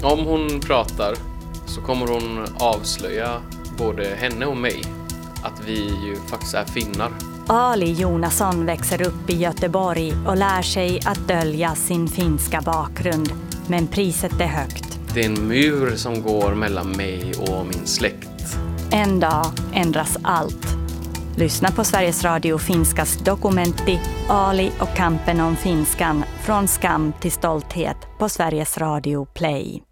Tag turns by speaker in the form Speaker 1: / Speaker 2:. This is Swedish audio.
Speaker 1: Om hon pratar så kommer hon avslöja både henne och mig att vi ju faktiskt är finnar.
Speaker 2: Ali Jonasson växer upp i Göteborg och lär sig att dölja sin finska bakgrund. Men priset är högt.
Speaker 1: Det är en mur som går mellan mig och min släkt.
Speaker 2: En dag ändras allt. Lyssna på Sveriges Radio Finskas dokumenti Ali och kampen om finskan från skam till stolthet på Sveriges Radio Play.